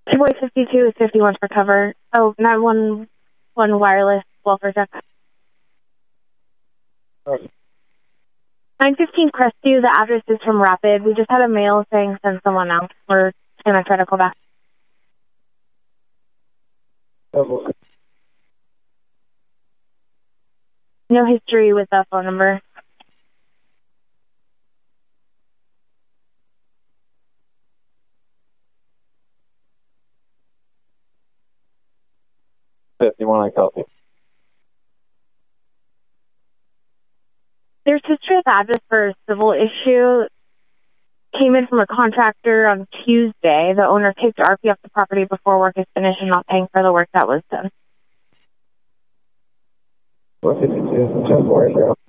Boy 52 is 51 for cover. Oh, 911 wireless welfare check. 915 Crestview, the address is from Rapid. We just had a mail saying send someone else. We're going to try to call back. No history with the phone number. You want to copy? There's history of the address for a civil issue. Came in from a contractor on Tuesday. The owner kicked RP off the property before work is finished and not paying for the work that was done. 452, 10-4,